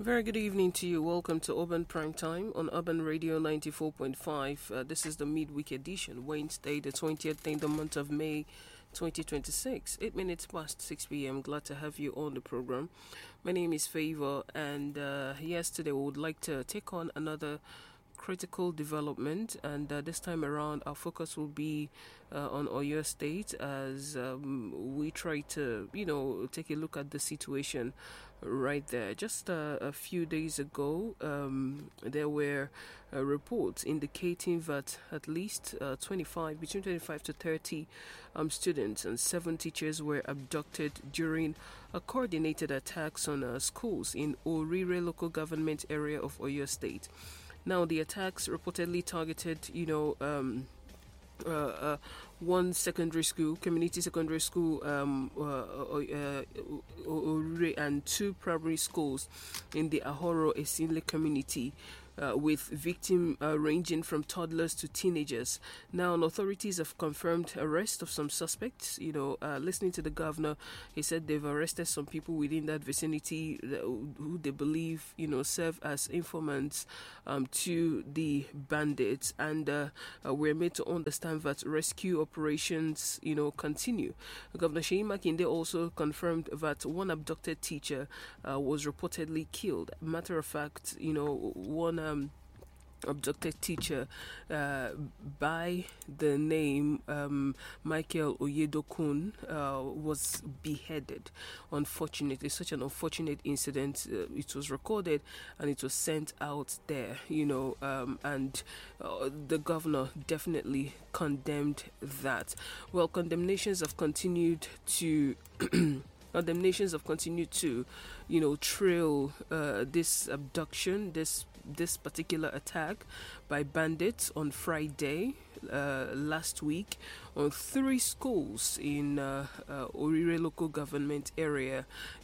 Very good evening to you. Welcome to Urban Prime Time on Urban Radio 94.5. This is the midweek edition, Wednesday, the 20th day in the month of May 2026. 8 minutes past 6 p.m. Glad to have you on the program. My name is Favor, and yesterday we would like to take on another critical development, and this time around our focus will be on Oyo State as we try to take a look at the situation right there. Just a few days ago, there were reports indicating that at least between 25 to 30 students and 7 teachers were abducted during a coordinated attacks on schools in Orire local government area of Oyo State. Now, the attacks reportedly targeted, one secondary school, community secondary school, and 2 primary schools in the Ahoro Esinle community, with victims ranging from toddlers to teenagers. Now, authorities have confirmed arrest of some suspects. Listening to the governor, he said they've arrested some people within that vicinity who they believe, serve as informants to the bandits, and we're made to understand that rescue operations, continue. Governor Seyi Makinde also confirmed that one abducted teacher was reportedly killed. Matter of fact, one abducted teacher by the name Michael Oyedokun was beheaded. Unfortunately, such an unfortunate incident. It was recorded and it was sent out there, and the governor definitely condemned that. Well, condemnations have continued to trail this abduction, this particular attack by bandits on Friday last week on 3 schools in Orire local government area,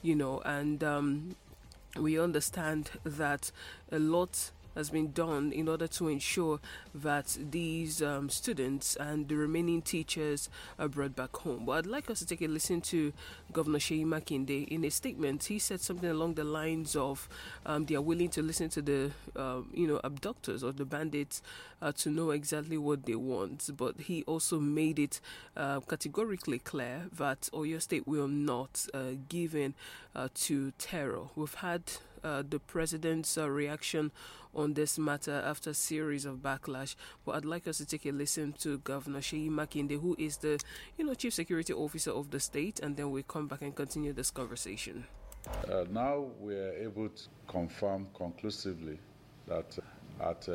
and we understand that a lot has been done in order to ensure that these students and the remaining teachers are brought back home. But I'd like us to take a listen to Governor Seyi Makinde. In a statement, he said something along the lines of they are willing to listen to the abductors or the bandits to know exactly what they want. But he also made it categorically clear that Oyo State will not give in to terror. We've had the president's reaction on this matter after a series of backlash. But I'd like us to take a listen to Governor Seyi Makinde, who is the Chief Security Officer of the state, and then we come back and continue this conversation. Now we are able to confirm conclusively that at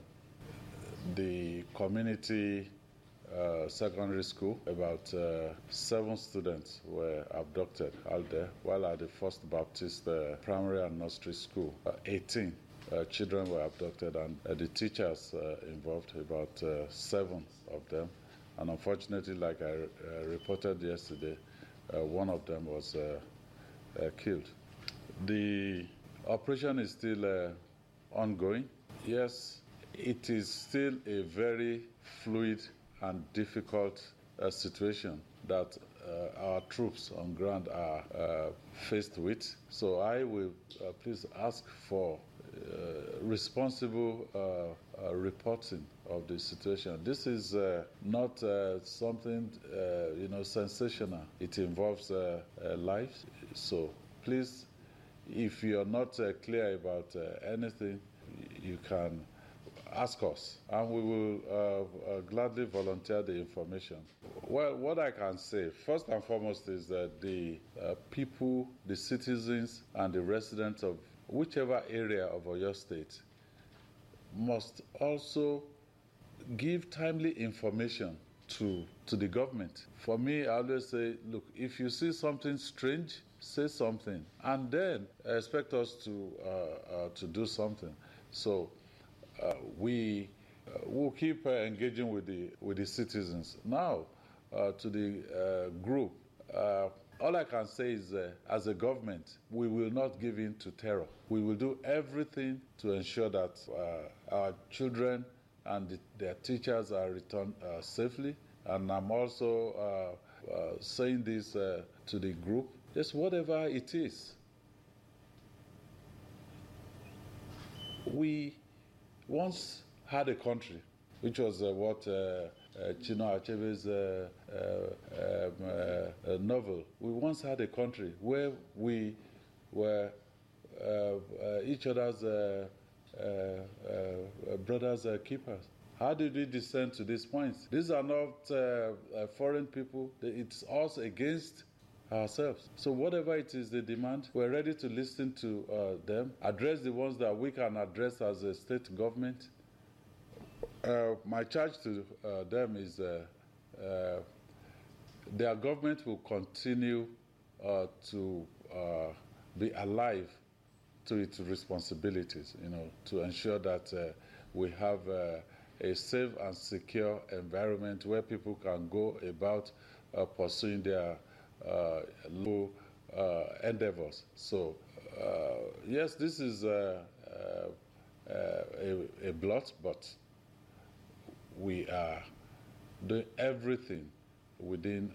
the community secondary school, about 7 students were abducted out there, while at the First Baptist primary and nursery school, 18 children were abducted, and the teachers involved, about 7 of them. And unfortunately, like I reported yesterday, one of them was killed. The operation is still ongoing. Yes, it is still a very fluid and difficult situation that our troops on ground are faced with. So I will please ask for responsible reporting of the situation. This is not something sensational. It involves lives. So please, if you're not clear about anything, you can ask us, and we will gladly volunteer the information. Well, what I can say, first and foremost, is that the people, the citizens, and the residents of whichever area of Oyo State must also give timely information to the government. For me, I always say, look, if you see something strange, say something, and then expect us to do something. So we will keep engaging with the citizens. Now, to the group, all I can say is, as a government, we will not give in to terror. We will do everything to ensure that our children and their teachers are returned safely. And I'm also saying this to the group, just whatever it is, We once had a country, which was what Chinua Achebe's novel. We once had a country where we were each other's brothers' keepers. How did we descend to this point? These are not foreign people. It's us against ourselves. So whatever it is they demand, we're ready to listen to them, address the ones that we can address as a state government. My charge to them is their government will continue to be alive to its responsibilities, to ensure that we have a safe and secure environment where people can go about pursuing their low endeavors. So, yes, this is a blot, but we are doing everything within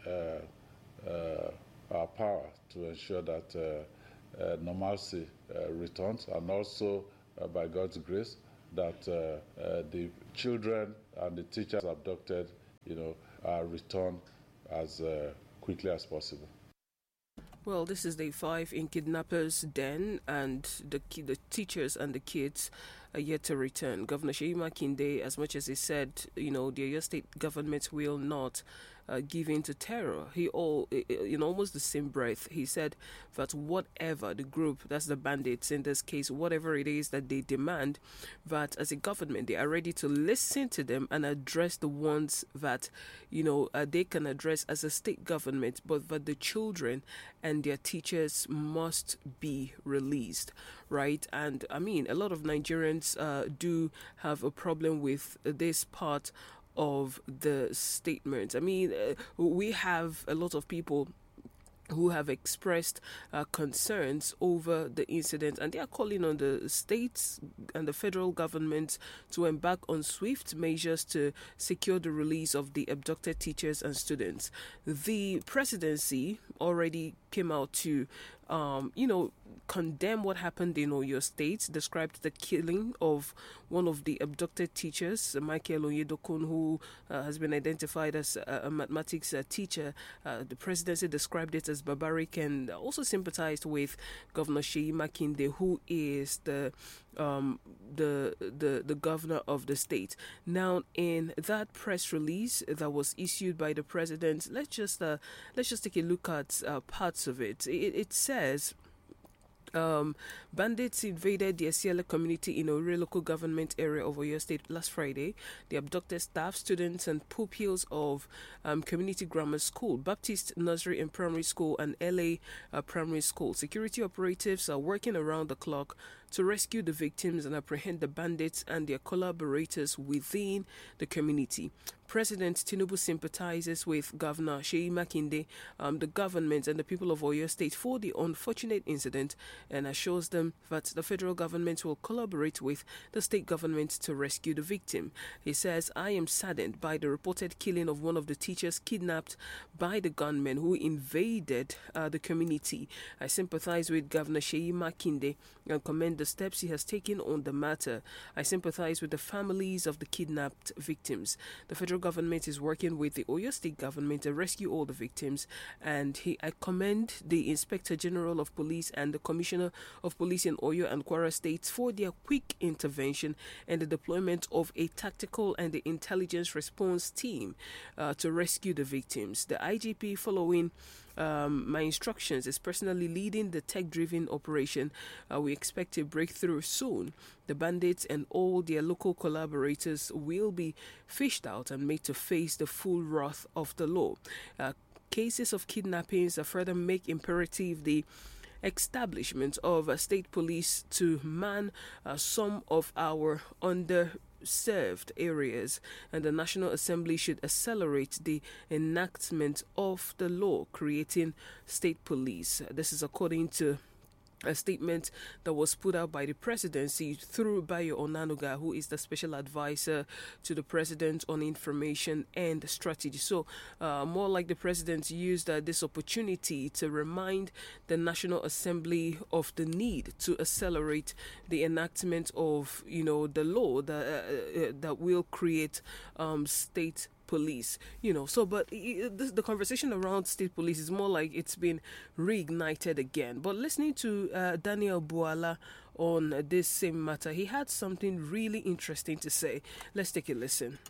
our power to ensure that normalcy returns, and also by God's grace that the children and the teachers abducted, are returned as quickly as possible. Well, this is day 5 in kidnappers' den, and the teachers and the kids are yet to return. Governor Seyi Makinde, as much as he said, the Oyo State government will not give in to terror, in almost the same breath, he said that whatever the group, that's the bandits in this case, whatever it is that they demand, that as a government they are ready to listen to them and address the ones that they can address as a state government, but that the children and their teachers must be released, right? And I mean, a lot of Nigerians do have a problem with this part of the statement. I mean, we have a lot of people who have expressed concerns over the incident, and they are calling on the states and the federal government to embark on swift measures to secure the release of the abducted teachers and students. The presidency already came out to condemn what happened in Oyo State, described the killing of one of the abducted teachers, Michael Onyedokun, who has been identified as a mathematics teacher. The presidency described it as barbaric, and also sympathized with Governor Seyi Makinde, who is the governor of the state. Now, in that press release that was issued by the president, let's just take a look at parts of it. It says, bandits invaded the Esiele community in Ore local government area of Oyo State last Friday. They abducted staff, students, and pupils of Community Grammar School, Baptist Nursery and Primary School, and LA Primary School. Security operatives are working around the clock to rescue the victims and apprehend the bandits and their collaborators within the community. President Tinubu sympathizes with Governor Seyi Makinde, the government, and the people of Oyo State for the unfortunate incident, and assures them that the federal government will collaborate with the state government to rescue the victim. He says, "I am saddened by the reported killing of one of the teachers kidnapped by the gunmen who invaded the community. I sympathize with Governor Seyi Makinde and commend the steps he has taken on the matter. I sympathize with the families of the kidnapped victims. The federal government is working with the Oyo State government to rescue all the victims, and I commend the Inspector General of Police and the Commissioner of Police in Oyo and Kwara states for their quick intervention and the deployment of a tactical and the intelligence response team to rescue the victims. The IGP, following my instructions, is personally leading the tech-driven operation. We expect a breakthrough soon. The bandits and all their local collaborators will be fished out and made to face the full wrath of the law. Cases of kidnappings further make imperative the establishment of state police to man some of our underserved areas, and the National Assembly should accelerate the enactment of the law creating state police. This is according to a statement that was put out by the presidency through Bayo Onanuga, who is the special advisor to the president on information and strategy. So, more like the president used this opportunity to remind the National Assembly of the need to accelerate the enactment of, the law that will create state police, but the conversation around state police is more like it's been reignited again. But listening to Daniel Buala on this same matter, he had something really interesting to say. Let's take a listen.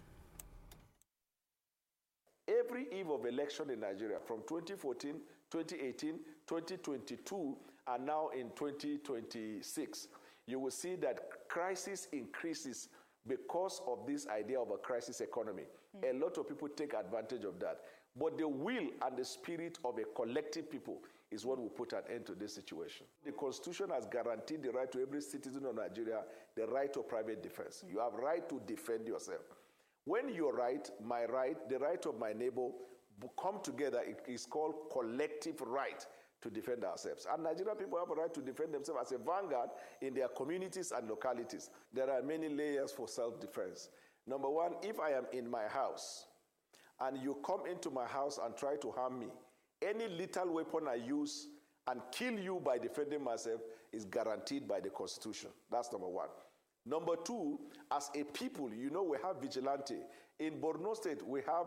Every eve of election in Nigeria, from 2014, 2018, 2022, and now in 2026, you will see that crisis increases because of this idea of a crisis economy. A lot of people take advantage of that. But the will and the spirit of a collective people is what will put an end to this situation. The Constitution has guaranteed the right to every citizen of Nigeria, the right to private defense. You have right to defend yourself. When your right, my right, the right of my neighbor come together, it is called collective right to defend ourselves. And Nigerian people have a right to defend themselves as a vanguard in their communities and localities. There are many layers for self-defense. Number one, if I am in my house and you come into my house and try to harm me, any lethal weapon I use and kill you by defending myself is guaranteed by the Constitution. That's number one. Number two, as a people, we have vigilante. In Borno State, we have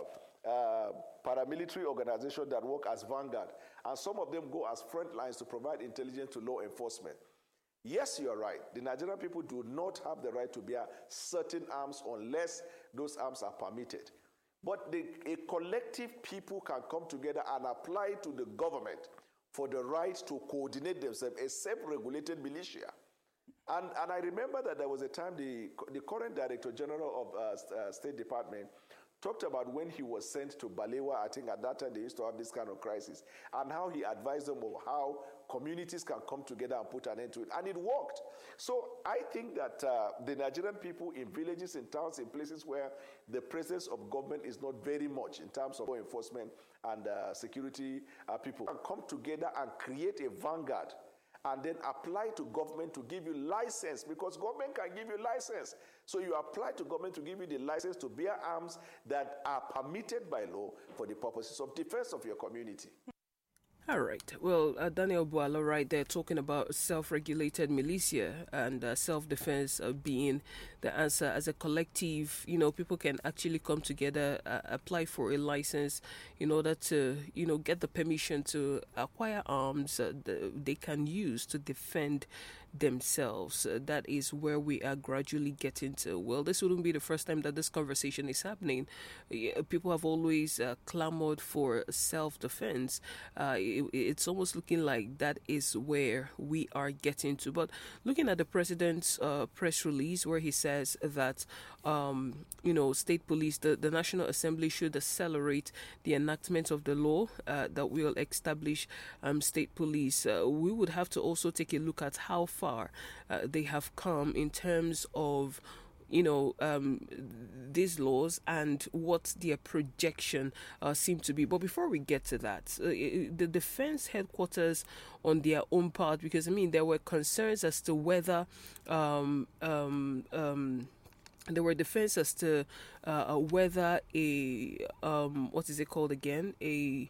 paramilitary organizations that work as vanguard, and some of them go as front lines to provide intelligence to law enforcement. Yes, you're right. The Nigerian people do not have the right to bear certain arms unless those arms are permitted. But a collective people can come together and apply to the government for the right to coordinate themselves, a self-regulated militia. And I remember that there was a time the current Director General of State Department talked about when he was sent to Balewa. I think at that time they used to have this kind of crisis, and how he advised them of how communities can come together and put an end to it. And it worked. So I think that the Nigerian people in villages, in towns, in places where the presence of government is not very much in terms of law enforcement and security people, can come together and create a vanguard and then apply to government to give you license, because government can give you license. So you apply to government to give you the license to bear arms that are permitted by law for the purposes of defense of your community. All right. Well, Daniel Buala right there talking about self-regulated militia and self-defense being the answer. As a collective, people can actually come together, apply for a license in order to, get the permission to acquire arms they can use to defend themselves. That is where we are gradually getting to. Well, this wouldn't be the first time that this conversation is happening. People have always clamored for self-defense. It's almost looking like that is where we are getting to. But looking at the president's press release, where he says that state police, the National Assembly should accelerate the enactment of the law that will establish state police, we would have to also take a look at how far they have come in terms of these laws and what their projection seem to be. But before we get to that, the defense headquarters on their own part, because there were concerns as to whether there were defense as to whether a what is it called again, a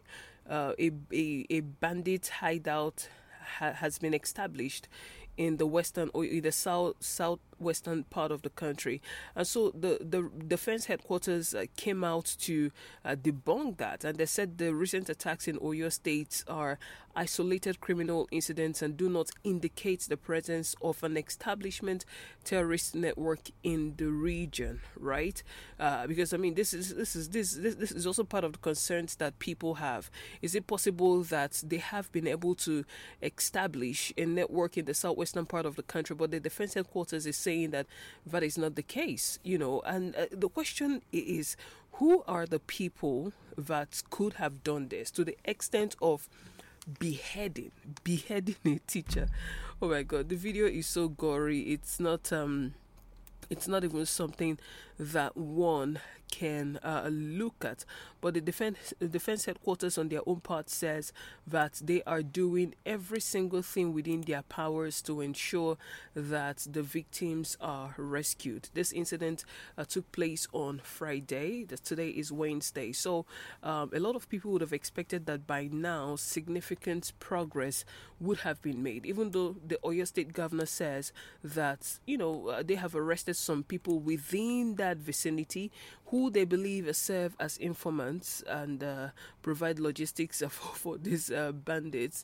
bandit hideout has been established in the western or in the southwestern part of the country. And so the defense headquarters came out to debunk that, and they said the recent attacks in Oyo State are isolated criminal incidents and do not indicate the presence of an establishment terrorist network in the region, right? Because this is also part of the concerns that people have. Is it possible that they have been able to establish a network in the southwestern part of the country, but the defense headquarters is saying that that is not the case, and the question is, who are the people that could have done this to the extent of beheading a teacher? Oh my God, the video is so gory. It's not It's not even something that one can look at. But the defense headquarters on their own part says that they are doing every single thing within their powers to ensure that the victims are rescued. This incident took place on Friday. Today is Wednesday. So a lot of people would have expected that by now significant progress would have been made, even though the Oyo State governor says that, they have arrested some people within that vicinity who they believe serve as informants and provide logistics for these bandits.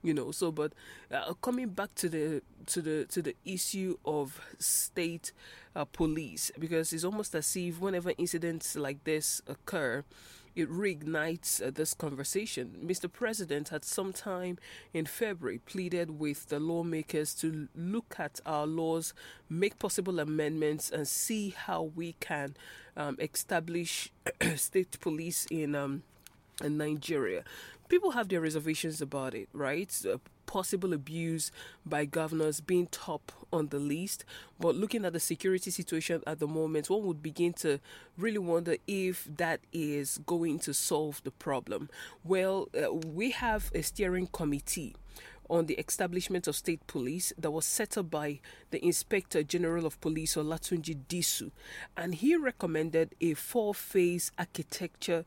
But coming back to the issue of state police, because it's almost as if whenever incidents like this occur, it reignites this conversation. Mr. President had sometime in February pleaded with the lawmakers to look at our laws, make possible amendments, and see how we can establish state police in Nigeria. People have their reservations about it, right? Possible abuse by governors being top on the list. But looking at the security situation at the moment, one would begin to really wonder if that is going to solve the problem. Well, we have a steering committee on the establishment of state police that was set up by the Inspector General of Police, Olatunji Disu, and he recommended a 4-phase architecture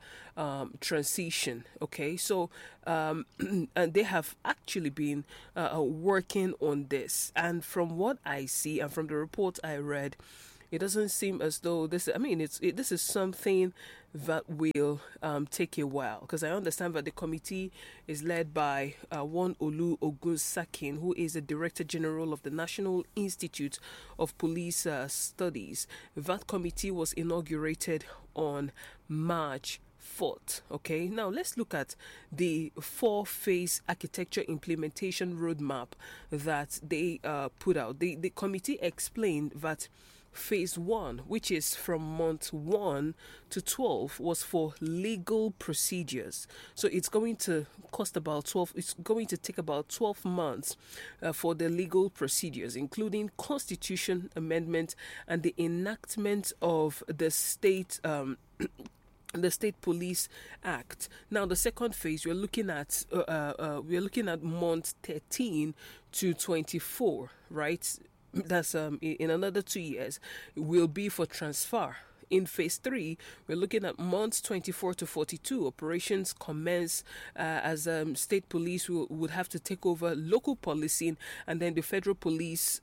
transition. Okay, so and they have actually been working on this, and from what I see and from the report I read, it doesn't seem as though this is something that will take a while, because I understand that the committee is led by one Olu Ogunsakin, who is the Director General of the National Institute of Police Studies. That committee was inaugurated on March 4th. Okay, now let's look at the 4-phase architecture implementation roadmap that they put out. The committee explained that Phase 1, which is from month 1 to 12, was for legal procedures. So it's going to it's going to take about 12 months for the legal procedures, including constitution amendment and the enactment of the state the State Police Act. Now, the second phase, we're looking at month 13 to 24, right? That's in another 2 years, will be for transfer. In phase 3, we're looking at months 24 to 42. Operations commence as state police would have to take over local policing, and then the federal police,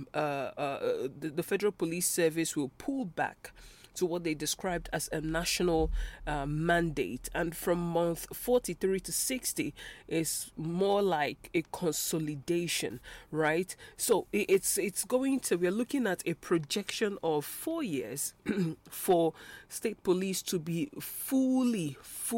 the federal police service will pull back to what they described as a national mandate. And from month 43 to 60 is more like a consolidation, right? So we're looking at a projection of 4 years for state police to be fully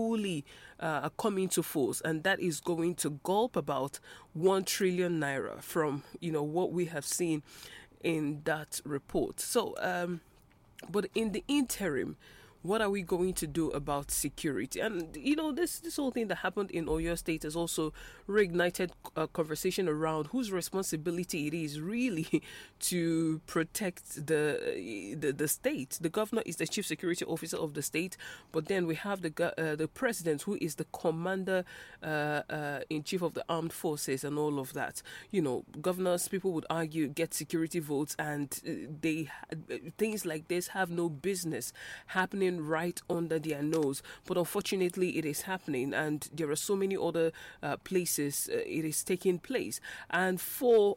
coming to force, and that is going to gulp about 1 trillion naira from what we have seen in that report. So but in the interim, what are we going to do about security? And this whole thing that happened in Oyo State has also reignited a conversation around whose responsibility it is really to protect the state. The governor is the chief security officer of the state, but then we have the president, who is the commander in chief of the armed forces and all of that. Governors, people would argue, get security votes, and things like this have no business happening right under their nose, but unfortunately it is happening, and there are so many other places it is taking place, and for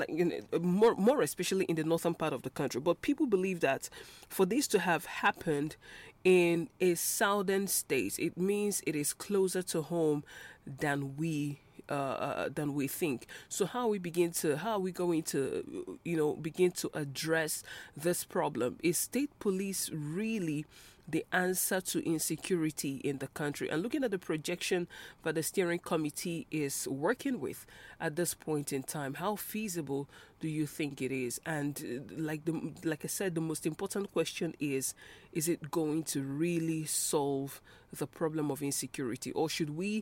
more especially in the northern part of the country. But people believe that for this to have happened in a southern state, it means it is closer to home than we think. So how are we going to begin to address this problem? Is state police really the answer to insecurity in the country? And looking at the projection that the steering committee is working with at this point in time, how feasible do you think it is? And like I said, the most important question is it going to really solve the problem of insecurity, or should we,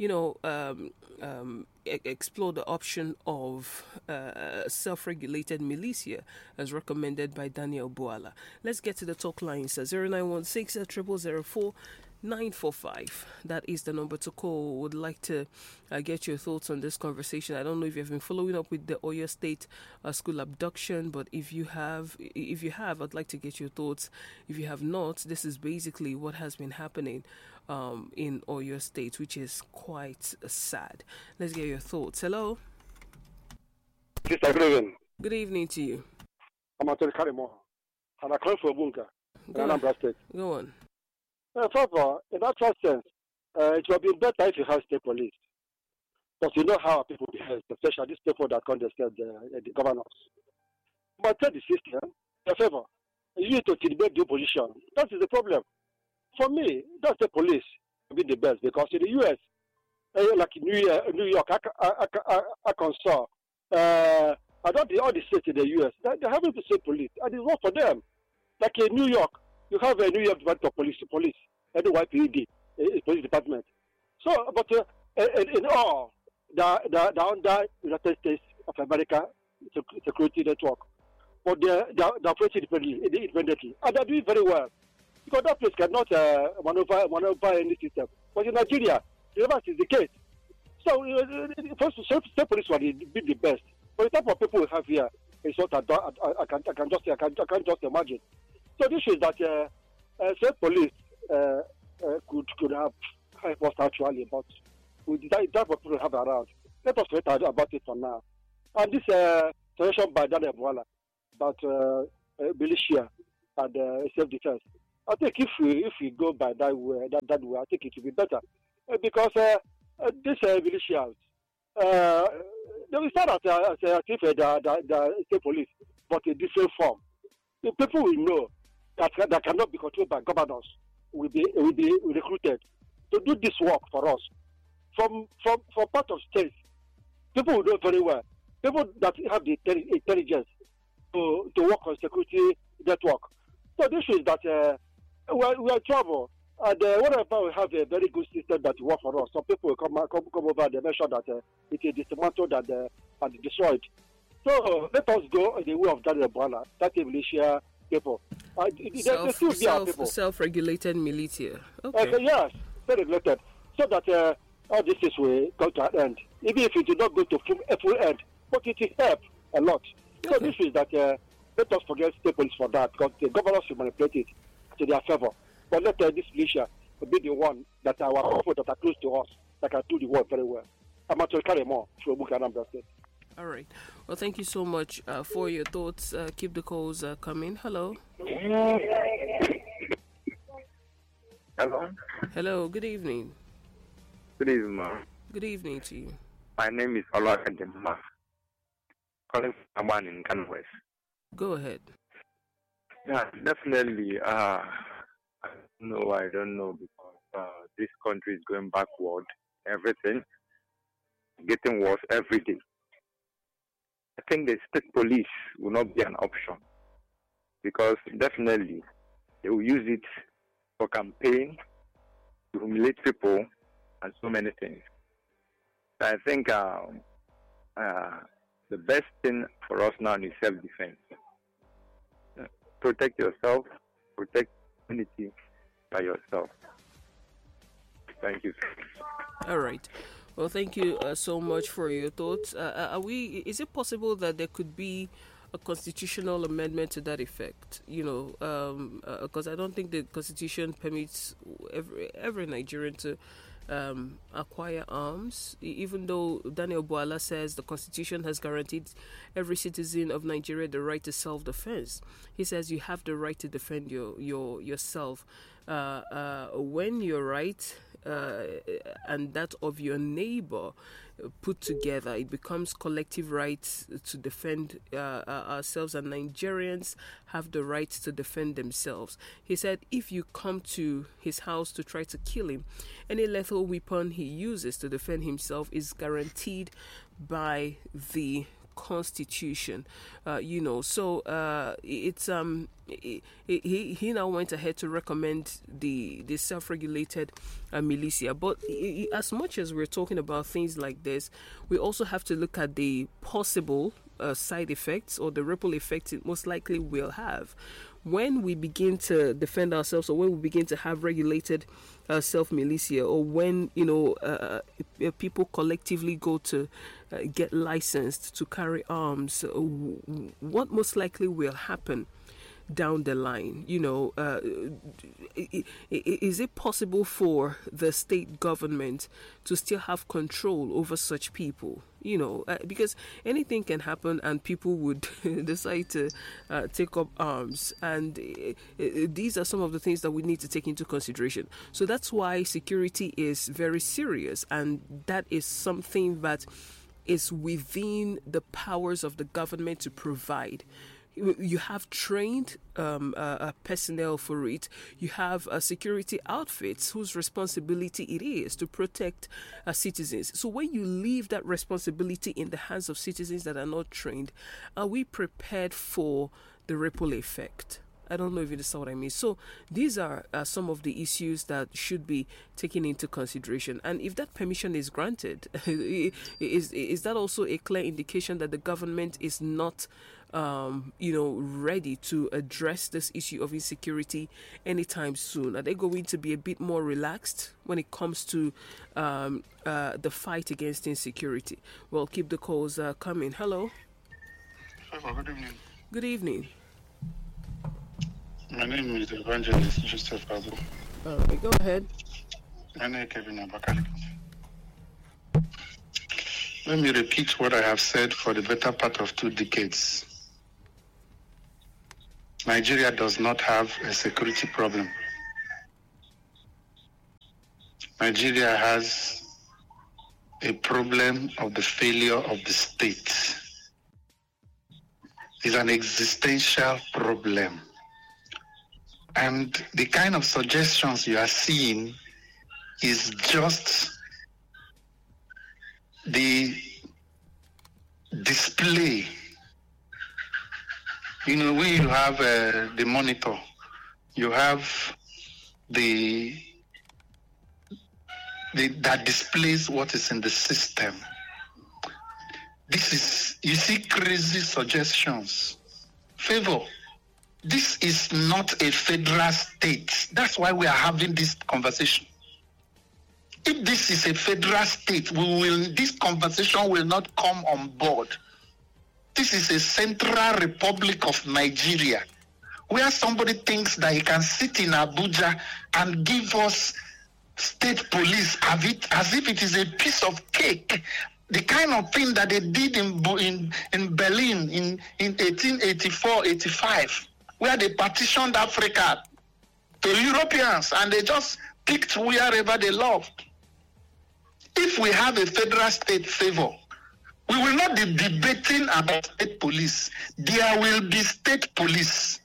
explore the option of self-regulated militia as recommended by Daniel Bwala? Let's get to the talk lines. 0916 0004 945. That is the number to call. Would like to get your thoughts on this conversation. I don't know if you've been following up with the Oyo State school abduction, but if you have, I'd like to get your thoughts. If you have not, this is basically what has been happening in Oyo State, which is quite sad. Let's get your thoughts. Hello. Sister, good evening. Good evening to you. I'm Anthony Karimo, and I come from Bunka, in Anambra State. Go on. First of all, in that sense, it would be better if you have state police. But you know how people behave, especially these people that can't understand the governors. But tell the system, in favor, you need to debate the opposition. That is the problem. For me, that's the police will be the best, because in the U.S., like New York, Arkansas, I don't know all the states in the U.S., they have the state police, and it's not for them. Like in New York, you have a New York Department of Police, NYPD, police department. So, but in all, the under United States of America security network, but they're operating independently, and they're doing very well, because that place cannot maneuver any system. But in Nigeria, the reverse is the case. So, first, state police will be the best. But the type of people we have here is what I can't just imagine. So this is that state police could have helped us actually, but with the type of people we have around, let us wait about it for now. And this suggestion by Daniel Bwala about militia and self-defense, I think if we go by that way, I think it will be better, because this militias, they will start as the state police, but in different form. The people we know that cannot be controlled by governors will be recruited to do this work for us. From part of states, people who know very well, people that have the intelligence to work on security network. So this is that we are in trouble. And whatever we have a very good system that works for us, some people will come over and make sure that it is dismantled and destroyed. So let us go in the way of Daniel Bwala, that militia people. Self-regulated militia. Okay. Yes, self-regulated. So that all this is will come to an end. Even if it did not go to full end, but it will help a lot. Okay. So this is that let us forget state police for that, because the governors will manipulate it to their favor. But let this militia be the one that our people that are close to us, that can do the work very well. I'm Anthony Karimo from Anambra State. All right. Well, thank you so much for your thoughts. Keep the calls coming. Hello. Hello. Hello. Good evening. Good evening, ma'am. Good evening to you. My name is Olakadema. Calling from Aban in Kano West. Go ahead. Yeah, definitely. I don't know, because this country is going backward. Everything getting worse every day. I think the state police will not be an option, because definitely they will use it for campaign, to humiliate people, and so many things. I think the best thing for us now is self-defense. Protect yourself, protect community by yourself. Thank you. All right. Well, thank you so much for your thoughts. Is it possible that there could be a constitutional amendment to that effect? Because I don't think the Constitution permits every Nigerian to acquire arms, even though Daniel Bwala says the Constitution has guaranteed every citizen of Nigeria the right to self-defense. He says you have the right to defend yourself when your right and that of your neighbor put together, it becomes collective rights to defend ourselves, and Nigerians have the right to defend themselves. He said if you come to his house to try to kill him, any lethal weapon he uses to defend himself is guaranteed by the constitution. So it's he now went ahead to recommend the self-regulated militia. But as much as we're talking about things like this, we also have to look at the possible side effects or the ripple effects it most likely will have when we begin to defend ourselves, or when we begin to have regulated self-militia, or when people collectively go to get licensed to carry arms. What most likely will happen down the line? Is it possible for the state government to still have control over such people? Because anything can happen and people would decide to take up arms. And these are some of the things that we need to take into consideration. So that's why security is very serious. And that is something that is within the powers of the government to provide. You have trained personnel for it. You have security outfits whose responsibility it is to protect citizens. So when you leave that responsibility in the hands of citizens that are not trained, are we prepared for the ripple effect? I don't know if you understand what I mean. So these are some of the issues that should be taken into consideration. And if that permission is granted, is that also a clear indication that the government is not ready to address this issue of insecurity anytime soon? Are they going to be a bit more relaxed when it comes to the fight against insecurity? Well, keep the calls coming. Hello. Good evening. Good evening. My name is Evangelist Joseph Abu. All right, go ahead. My name is Kevin Abakali. Let me repeat what I have said for the better part of 2 decades. Nigeria does not have a security problem. Nigeria has a problem of the failure of the state. It's an existential problem. And the kind of suggestions you are seeing is just the display. When you have the monitor, you have that displays what is in the system. You see crazy suggestions. Favor. This is not a federal state. That's why we are having this conversation. If this is a federal state, this conversation will not come on board. This is a Central Republic of Nigeria, where somebody thinks that he can sit in Abuja and give us state police as if it is a piece of cake. The kind of thing that they did in Berlin in 1884-85, where they partitioned Africa to Europeans and they just picked wherever they loved. If we have a federal state favor, we will not be debating about state police. There will be state police.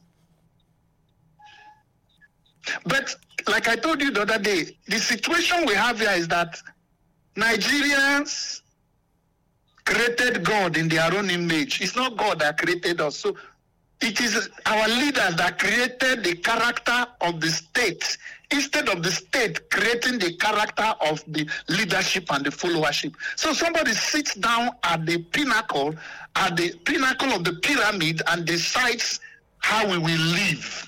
But like I told you the other day, the situation we have here is that Nigerians created God in their own image. It's not God that created us. So it is our leaders that created the character of the state, instead of the state creating the character of the leadership and the followership. So somebody sits down at the pinnacle of the pyramid and decides how we will live.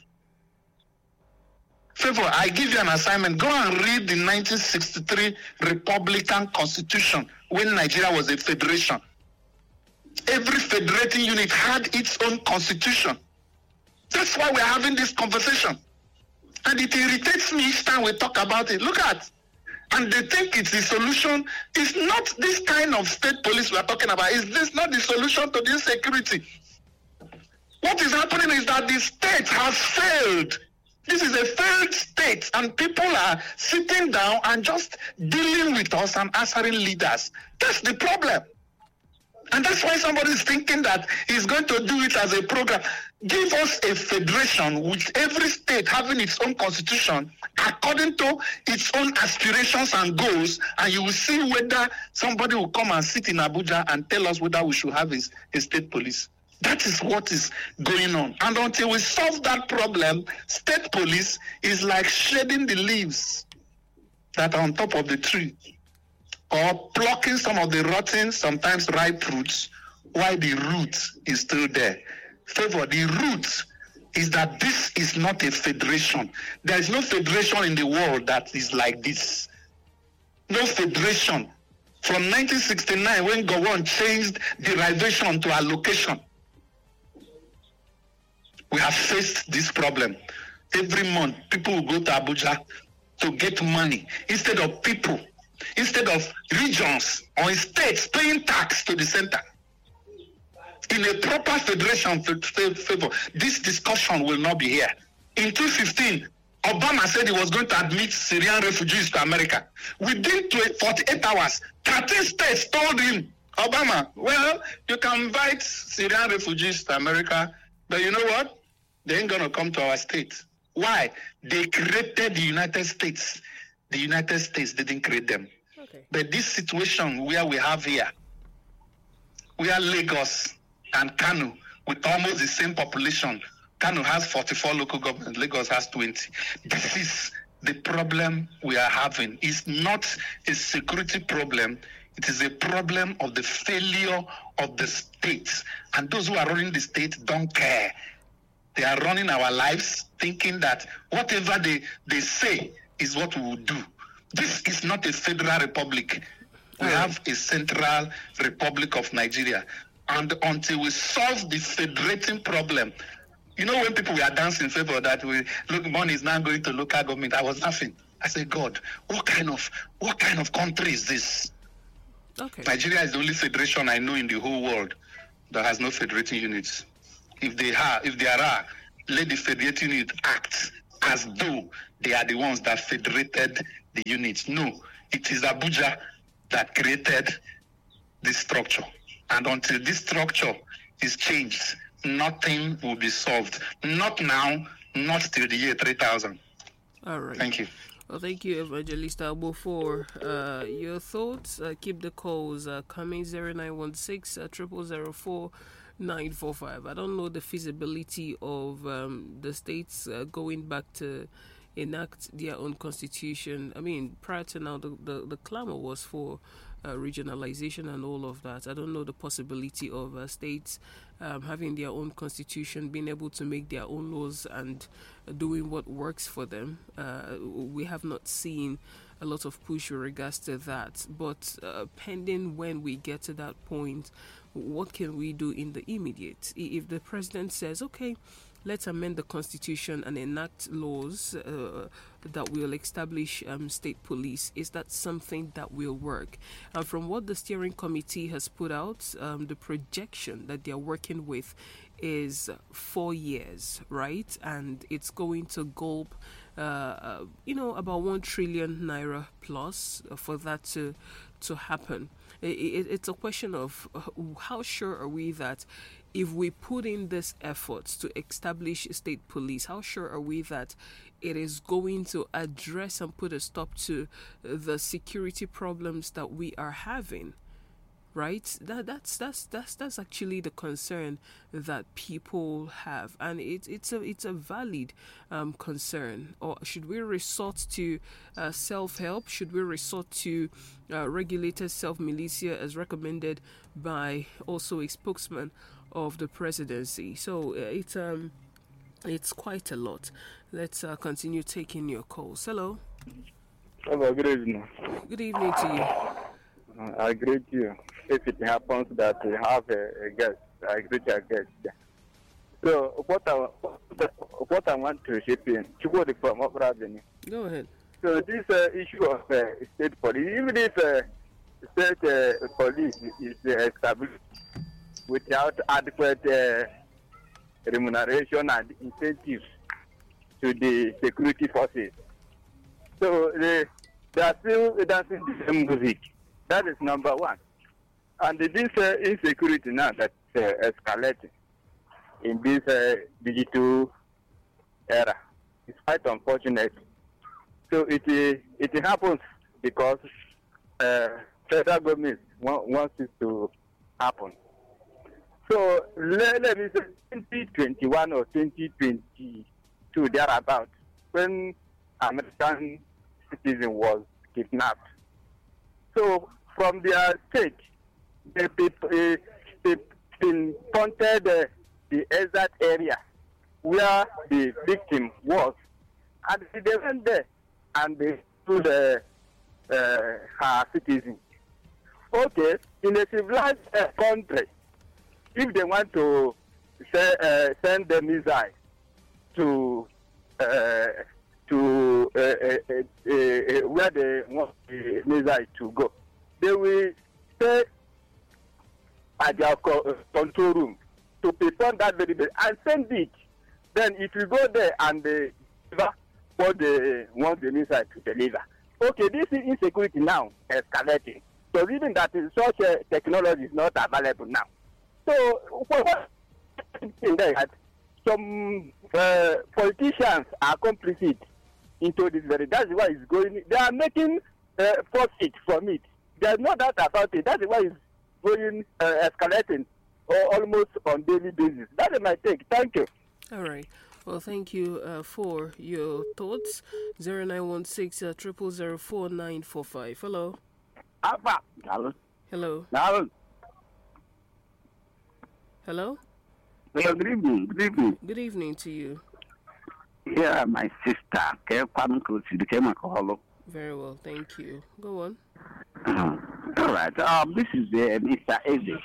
Favor, I give you an assignment. Go and read the 1963 Republican Constitution when Nigeria was a federation. Every federating unit had its own constitution. That's why we're having this conversation. And it irritates me each time we talk about it. Look at, and they think it's the solution. It's not this kind of state police we're talking about. Is this not the solution to this security? What is happening is that the state has failed. This is a failed state, and people are sitting down and just dealing with us and answering leaders. That's the problem. And that's why somebody is thinking that he's going to do it as a program. Give us a federation with every state having its own constitution according to its own aspirations and goals, and you will see whether somebody will come and sit in Abuja and tell us whether we should have a state police. That is what is going on. And until we solve that problem, state police is like shedding the leaves that are on top of the tree, or plucking some of the rotten, sometimes ripe fruits, while the root is still there. Favor, the root is that this is not a federation. There is no federation in the world that is like this. No federation. From 1969, when Gowon changed derivation to allocation, we have faced this problem. Every month, people will go to Abuja to get money instead of people, instead of regions or states paying tax to the center. In a proper federation favor, this discussion will not be here. In 2015, Obama said he was going to admit Syrian refugees to America. Within 48 hours, 13 states told him, Obama, well, you can invite Syrian refugees to America, but you know what? They ain't going to come to our state. Why? They created the United States. The United States didn't create them. Okay. But this situation where we have here, we are Lagos and Kano with almost the same population. Kano has 44 local governments, Lagos has 20. This is the problem we are having. It's not a security problem. It is a problem of the failure of the states. And those who are running the state don't care. They are running our lives thinking that whatever they say is what we will do. This is not a federal republic. We have a central republic of Nigeria. And until we solve the federating problem, you know, when people were dancing in favor that money is now going to local government, I was laughing. I said, God, what kind of country is this? Okay. Nigeria is the only federation I know in the whole world that has no federating units. If there are, let the federating unit act as though they are the ones that federated the units. No, it is Abuja that created this structure. And until this structure is changed, nothing will be solved. Not now, not till the year 3000. All right. Thank you. Well, thank you, Evangelist Albo, for your thoughts. Keep the calls coming. 0916 0004 945. I don't know the feasibility of the states going back to enact their own constitution. I mean, prior to now, the clamor was for regionalization and all of that. I don't know the possibility of states having their own constitution, being able to make their own laws and doing what works for them. We have not seen a lot of push with regards to that. But pending when we get to that point, what can we do in the immediate? If the president says, okay, let's amend the constitution and enact laws that will establish state police, is that something that will work? And from what the steering committee has put out, the projection that they're working with is 4 years, right? And it's going to gulp about 1 trillion naira plus for that to happen. It's a question of how sure are we that if we put in this effort to establish state police, how sure are we that it is going to address and put a stop to the security problems that we are having? Right? That's actually the concern that people have, and it's a valid concern. Or should we resort to self-help? Should we resort to regulated self-militia as recommended by also a spokesman of the presidency? So it's quite a lot. Let's continue taking your calls. Hello. Hello, good evening. Good evening to you. I greet you. If it happens that we have a guest, I greet your guest. So what I want to chip in, from Go ahead. So this issue of state police, even if state police is established without adequate remuneration and incentives to the security forces, so they are still dancing the same music. That is number one. and this insecurity now that's escalating in this digital era, it's quite unfortunate. So it happens because federal government wants it to happen. So let me say 2021 or 2022 thereabout, when American citizen was kidnapped. So from their state, they pinpointed the exact area where the victim was, and they went there and they told her citizen. Okay, in a civilized country, if they want to send the missile to where they want the missile to go, they will stay at their control room to perform that very bit and send it. Then it will go there and deliver what they want the missile to deliver. Okay, this insecurity now escalating. So even that such a technology is not available now. So what that some politicians are complicit into this very. That's why it's going. They are making profit from it. There's no doubt about it. That's why it's going escalating almost on daily basis. That is my take. Thank you. All right. Well, thank you for your thoughts. 0916 000 4945. Hello. Hello. Hello. Hello. Hello. Hello. Good evening. Good evening. Good evening to you. Yeah, my sister. Very well, thank you. Go on. All right. This is Mr. Eze.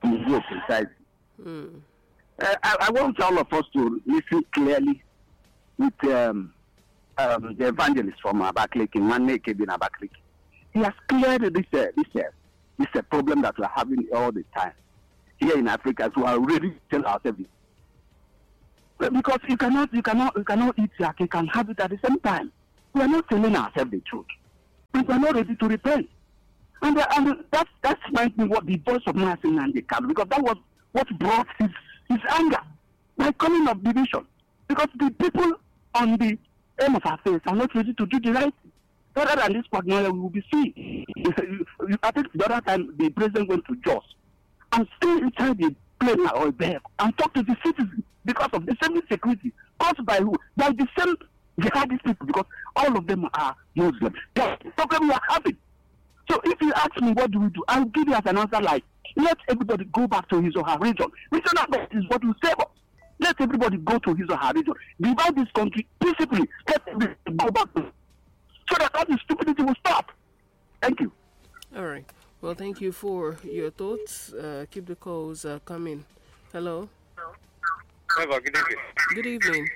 I want all of us to listen clearly with the evangelist from Abakaliki, Nwanne Kebin Abakaliki. He has cleared this problem that we're having all the time here in Africa. So we are ready to tell ourselves this. Because you cannot eat yak, you can have it at the same time. We are not telling ourselves the truth. We are not ready to repent. And that's might be what the voice of Nelson and the camp, because that was what brought his anger by coming of division. Because the people on the aim of affairs are not ready to do the right thing. Rather than this paranoia, we will be free. I think the other time the president went to Jos and stay inside the plane or vehicle and talk to the citizens because of the same insecurity caused by who? By the same jihadist people, because all of them are Muslims. That's the problem we are having. So if you ask me what do we do, I'll give you as an answer like, let everybody go back to his or her region. Regional best is what will save us. Let everybody go to his or her region. Divide this country peacefully. Let everybody go back to, so that all the stupidity will stop. Thank you. All right. Well, thank you for your thoughts. Keep the calls coming. Hello. Hello, good evening. Good evening.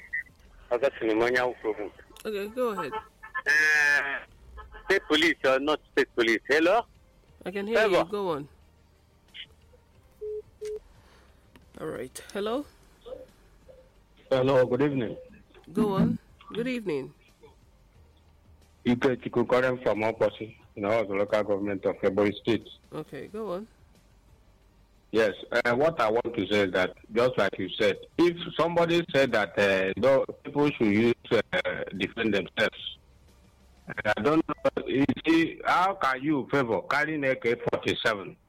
Okay, go ahead. State police or not state police? Hello? I can hear you. Go on. All right. Hello? Hello, good evening. Go on. Good evening. You get Chikukoren from Oposi, the local government of Ebonyi State. Okay, go on. Yes, what I want to say is that, just like you said, if somebody said that people should use defend themselves, I don't know, how can you favor carrying AK-47